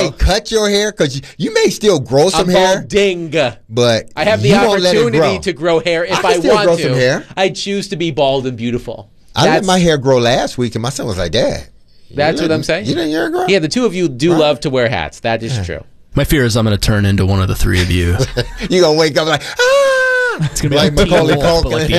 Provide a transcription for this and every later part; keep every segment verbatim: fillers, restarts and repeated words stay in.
may cut your hair because you, you may still grow some I'm hair. balding. But I have the you won't let it opportunity grow. to grow hair if I I, can still want grow to. some hair. I choose to be bald and beautiful. I That's, let my hair grow last week, and my son was like, Dad. That's what I'm saying? You didn't your hair grow? Yeah, the two of you do Right. love to wear hats. That is true. My fear is I'm going to turn into one of the three of you. You're going to wake up like, ah! It's going to be Like like, Macaulay Macaulay Culkin, but like the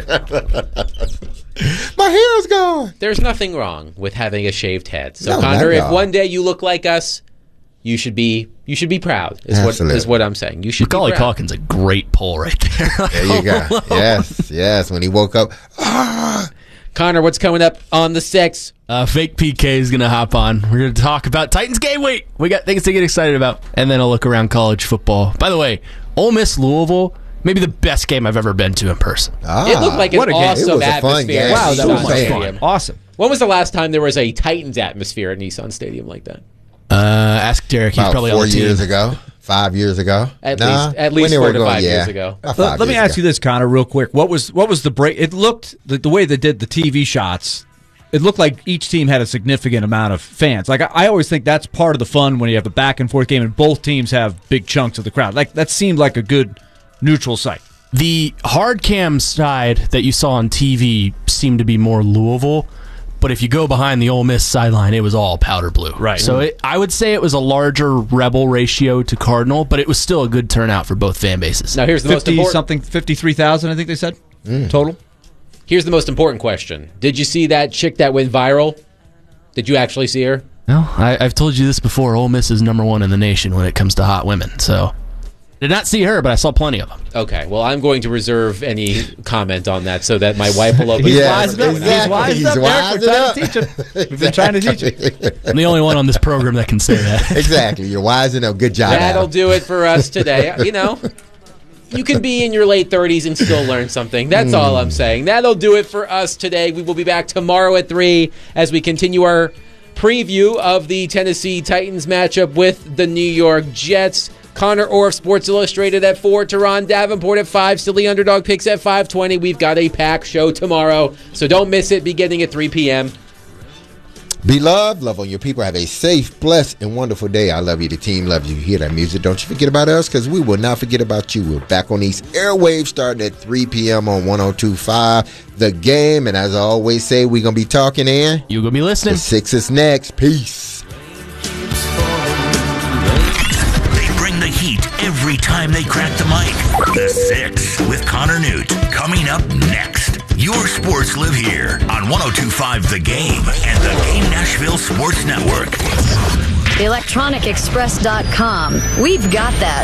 Culkin. opposite. My hair's gone. There's nothing wrong with having a shaved head. So, No, Connor, not at if all. one day you look like us, you should be you should be proud. Is what Absolutely. is what I'm saying. You should Macaulay be proud. Culkin's a great pull right there. There you go. Yes, yes. When he woke up, ah! Connor, what's coming up on the sixth? Uh, Fake P K is going to hop on. We're going to talk about Titans game week. We got things to get excited about. And then I'll look around college football. By the way, Ole Miss Louisville, maybe the best game I've ever been to in person. Ah, It looked like an what a game. awesome It was a fun atmosphere. game. at Wow, that Nissan was much Stadium. fun. Awesome. When was the last time there was a Titans atmosphere at Nissan Stadium like that? Uh, ask Derek. He's About probably four on the team. years ago, five years ago. At Nah, least- at when least they four were to going, five yeah. years ago. About Let, five let me years ask ago. you this, Connor, real quick. What was what was the break? It looked the, the way they did the T V shots. It looked like each team had a significant amount of fans. Like I, I always think that's part of the fun when you have a back and forth game and both teams have big chunks of the crowd. Like that seemed like a good neutral site. The hard cam side that you saw on T V seemed to be more Louisville, but if you go behind the Ole Miss sideline, it was all powder blue. Right. So it, I would say it was a larger Rebel ratio to Cardinal, but it was still a good turnout for both fan bases. Now here's the most Fifty important something, fifty three thousand. I think they said total. Here's the most important question. Did you see that chick that went viral? Did you actually see her? No, I, I've told you this before. Ole Miss is number one in the nation when it comes to hot women. So did not see her, but I saw plenty of them. Okay, well, I'm going to reserve any comment on that so that my wife will open He's Yeah, wising up. exactly. He's wising He's up. Derek. We're wising trying to teach him. We've been trying to teach him. I'm the only one on this program that can say that. Exactly. You're wising up. Good job. That'll Adam. do it for us today. You know, you can be in your late thirties and still learn something. That's all I'm saying. That'll do it for us today. We will be back tomorrow at three as we continue our preview of the Tennessee Titans matchup with the New York Jets. Connor Orff, Sports Illustrated at four, Teron Davenport at five, Silly Underdog Picks at five twenty. We've got a packed show tomorrow, so don't miss it, beginning at three p.m. Be loved. Love on your people. Have a safe, blessed, and wonderful day. I love you. The team loves you. Hear that music. Don't you forget about us, because we will not forget about you. We're back on these airwaves starting at three p.m. on one oh two point five The Game. And as I always say, we're going to be talking in. You gonna be listening? The six is next. Peace. They bring the heat every time they crack the mic. The Six with Connor Newt. Coming up next. Your sports live here on one oh two point five The Game and the Game Nashville Sports Network. electronic express dot com. We've got that.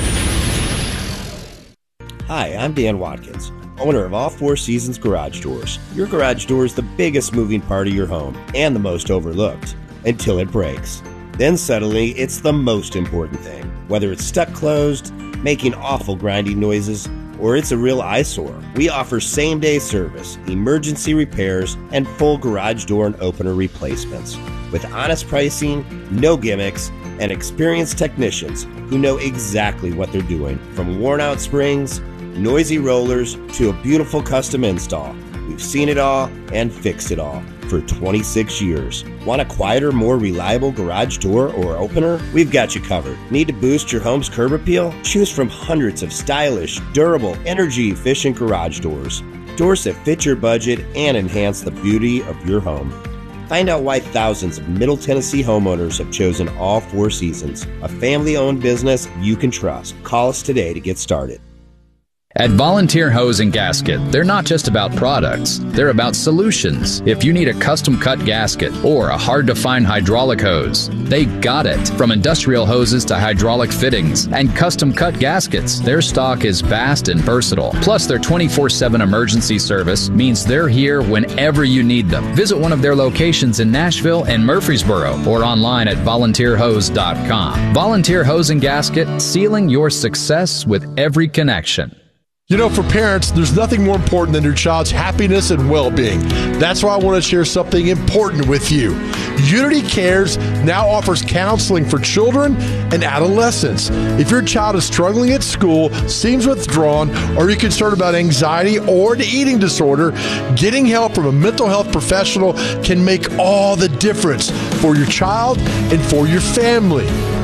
Hi, I'm Dan Watkins, owner of All Four Seasons Garage Doors. Your garage door is the biggest moving part of your home and the most overlooked until it breaks. Then suddenly, it's the most important thing. Whether it's stuck closed, making awful grinding noises, or it's a real eyesore, we offer same-day service, emergency repairs, and full garage door and opener replacements. With honest pricing, no gimmicks, and experienced technicians who know exactly what they're doing. From worn-out springs, noisy rollers, to a beautiful custom install. We've seen it all and fixed it all for twenty-six years. Want a quieter, more reliable garage door or opener? We've got you covered. Need to boost your home's curb appeal? Choose from hundreds of stylish, durable, energy-efficient garage doors. Doors that fit your budget and enhance the beauty of your home. Find out why thousands of Middle Tennessee homeowners have chosen All Four Seasons, a family-owned business you can trust. Call us today to get started. At Volunteer Hose and Gasket, they're not just about products, they're about solutions. If you need a custom-cut gasket or a hard-to-find hydraulic hose, they got it. From industrial hoses to hydraulic fittings and custom-cut gaskets, their stock is vast and versatile. Plus, their twenty-four seven emergency service means they're here whenever you need them. Visit one of their locations in Nashville and Murfreesboro or online at volunteer hose dot com. Volunteer Hose and Gasket, sealing your success with every connection. You know, for parents, there's nothing more important than your child's happiness and well-being. That's why I want to share something important with you. Unity Cares now offers counseling for children and adolescents. If your child is struggling at school, seems withdrawn, or you're concerned about anxiety or an eating disorder, getting help from a mental health professional can make all the difference for your child and for your family.